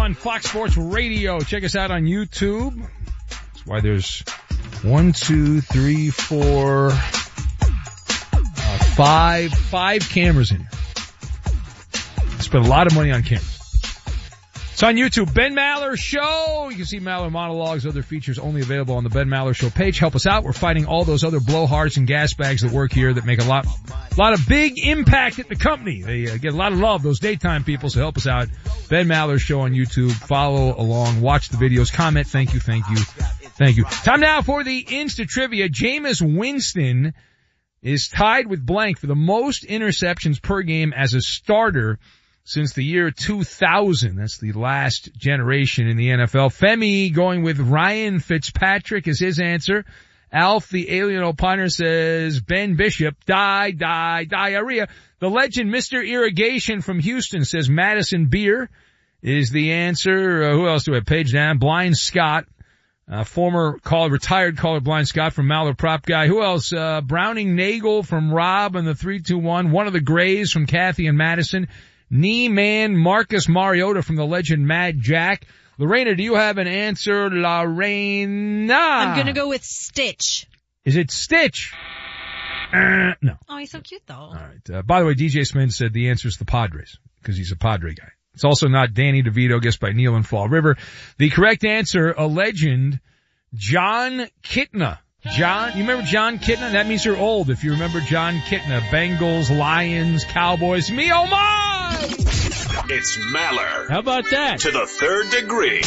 on Fox Sports Radio. Check us out on YouTube. That's why there's 5 cameras in here. Spent a lot of money on cameras. It's on YouTube. Ben Maller Show. You can see Maller monologues, other features only available on the Ben Maller Show page. Help us out. We're fighting all those other blowhards and gas bags that work here that make a lot of big impact at the company. They get a lot of love, those daytime people, so help us out. Ben Maller Show on YouTube. Follow along. Watch the videos. Comment. Thank you. Time now for the Insta Trivia. Jameis Winston is tied with blank for the most interceptions per game as a starter since the year 2000. That's the last generation in the NFL. Femi going with Ryan Fitzpatrick is his answer. Alf, the alien opiner, says Ben Bishop, diarrhea. The legend, Mr. Irrigation from Houston, says Madison Beer is the answer. Who else do we have? Page down. Blind Scott, retired caller Blind Scott from Maller Prop Guy. Who else? Browning Nagel from Rob and the 321. One of the Grays from Kathy and Madison. Knee Man Marcus Mariota from the legend Mad Jack. Lorena, do you have an answer? Lorena. I'm gonna go with Stitch. Is it Stitch? No. Oh, he's so cute though. All right. By the way, DJ Smith said the answer is the Padres because he's a Padre guy. It's also not Danny DeVito, guessed by Neil and Fall River. The correct answer, a legend, John Kitna. John, you remember John Kitna? That means you're old if you remember John Kitna. Bengals, Lions, Cowboys. Me, oh my! It's Maller. How about that? To the third degree.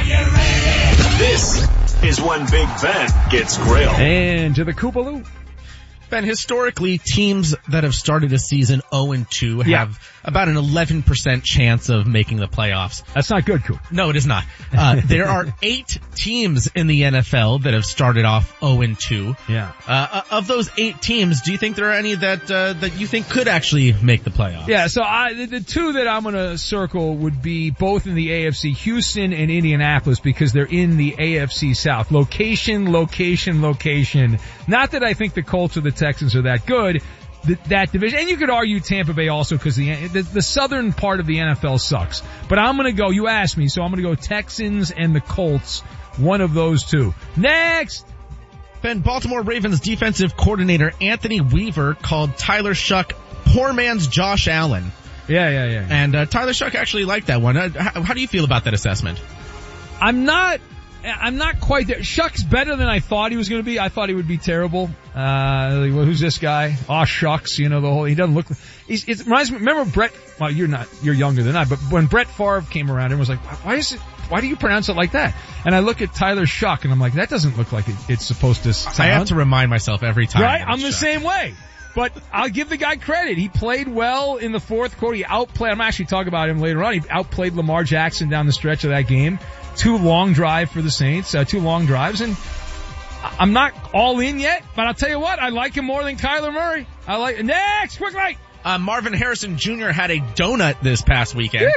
This is when Big Ben gets grilled. And to the Koopaloo. Ben, historically, teams that have started a season 0-2 have about an 11% chance of making the playoffs. That's not good, Coop. No, it is not. There are 8 teams in the NFL that have started off 0-2. Yeah. Of those 8 teams, do you think there are any that you think could actually make the playoffs? Yeah, so the 2 that I'm gonna circle would be both in the AFC, Houston and Indianapolis, because they're in the AFC South. Location. Not that I think the Colts or the Texans are that good, that division. And you could argue Tampa Bay also because the southern part of the NFL sucks. But I'm going to go, you asked me, so I'm going to go Texans and the Colts, one of those 2. Next! Ben, Baltimore Ravens defensive coordinator Anthony Weaver called Tyler Shuck poor man's Josh Allen. Yeah. And Tyler Shuck actually liked that one. How do you feel about that assessment? I'm not quite there. Shuck's better than I thought he was going to be. I thought he would be terrible. Who's this guy? Aw, Shucks, he doesn't look, it reminds me, remember Brett, well, you're younger than I, but when Brett Favre came around, everyone was like, why do you pronounce it like that? And I look at Tyler Shuck and I'm like, that doesn't look like it's supposed to sound. I have to remind myself every time. Right? I'm the same way. But I'll give the guy credit. He played well in the fourth quarter. He outplayed, I'm actually talking about him later on. He outplayed Lamar Jackson down the stretch of that game. 2 long drive for the Saints, 2 long drives, and I'm not all in yet, but I'll tell you what, I like him more than Kyler Murray. Next, quickly! Marvin Harrison Jr. had a donut this past weekend.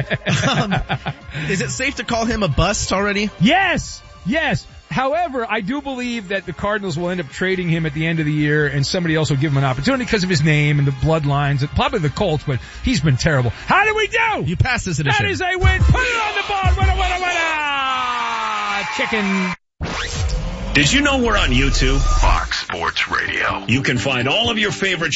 Is it safe to call him a bust already? Yes. However, I do believe that the Cardinals will end up trading him at the end of the year and somebody else will give him an opportunity because of his name and the bloodlines. Probably the Colts, but he's been terrible. How did we do? You passed this edition. That is a win. Put it on the board. Winner. Chicken. Did you know we're on YouTube? Fox Sports Radio. You can find all of your favorite